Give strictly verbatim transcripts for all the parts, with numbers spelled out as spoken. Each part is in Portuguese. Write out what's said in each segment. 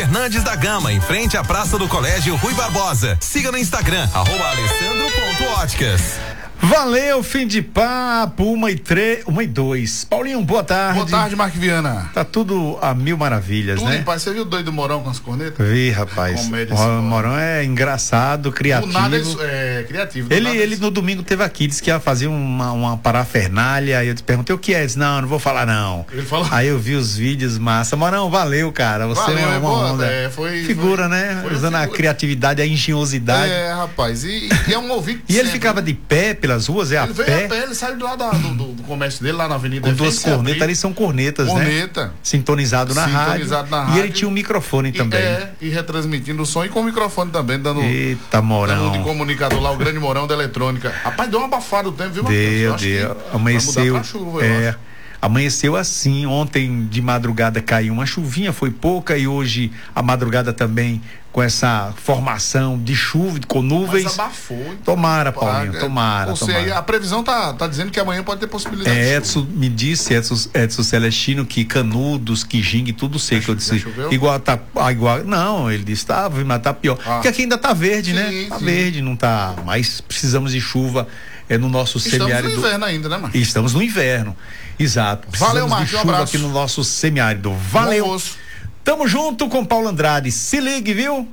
Fernandes da Gama, em frente à Praça do Colégio Rui Barbosa. Siga no Instagram, arroba alessandro ponto óticas. Valeu, fim de papo, uma e três, uma e dois. Paulinho, boa tarde. Boa tarde, Marco Viana. Tá tudo a mil maravilhas, tudo, né? Rapaz, você viu o doido Morão com as cornetas? Vi, rapaz. Comédia, o Morão é engraçado, criativo. Do nada é, é criativo. Ele, nada ele é... no domingo teve aqui, disse que ia fazer uma, uma parafernália, aí eu te perguntei o que é, ele disse, não, não vou falar não. Ele falou? Aí eu vi os vídeos, massa. Morão, valeu, cara, você valeu, é uma, é uma boa, onda. É, foi, figura, foi, né? foi Usando figura. a criatividade, a engenhosidade. É, rapaz, e, e é um ouvinte. E ele sempre, ficava né? de pé pelas ruas, é ele a veio pé. a pé, ele saiu lá da, do, do, do comércio dele, lá na Avenida Com duas Defensa, cornetas ali, são cornetas, corneta, né? Sintonizado na Sintonizado rádio. na E rádio. ele tinha um microfone também. E, é, e retransmitindo o som e com o microfone também, dando. Eita, Morão. Dando de comunicador lá, o grande Morão da eletrônica. Rapaz, deu uma abafada o tempo, viu, Matheus? Deu, Eu acho deu. que Amanheceu. vai mudar pra chuva, eu é, acho. amanheceu assim. Ontem de madrugada caiu uma chuvinha, foi pouca, e hoje a madrugada também com essa formação de chuva, com nuvens. Mas abafou. Então, tomara, Paulinho, é, tomara. Você tomara. aí, a previsão tá, tá dizendo que amanhã pode ter possibilidade. É, de Edson me disse, Edson, Edson Celestino, que Canudos, Quijingue, tudo seco. Eu disse, igual tá, igual, não, ele disse, tá, mas tá pior. Ah. Porque aqui ainda tá verde, Sim, né? Tá sim. verde, não tá, mas precisamos de chuva é, no nosso Estamos semiárido. no inverno ainda, né, Marcos? Estamos no inverno, exato. Precisamos Valeu, Marcos, de um chuva abraço. aqui no nosso semiárido. Valeu. Bom almoço. Tamo junto com Paulo Andrade. Se ligue, viu?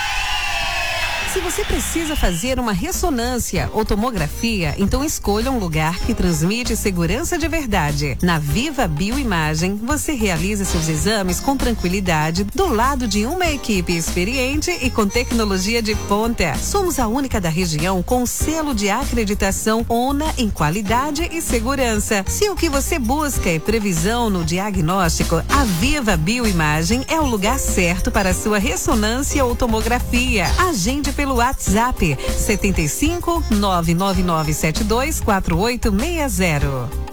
Se você precisa fazer uma ressonância ou tomografia, então escolha um lugar que transmite segurança de verdade. Na Viva Bioimagem, você realiza seus exames com tranquilidade, do lado de uma equipe experiente e com tecnologia de ponta. Somos a única da região com selo de acreditação ONA em qualidade e segurança. Se o que você busca é previsão no diagnóstico, a Viva Bioimagem é o lugar certo para a sua ressonância ou tomografia. Agende pelo WhatsApp setenta e cinco, nove nove nove sete dois quatro oito seis zero.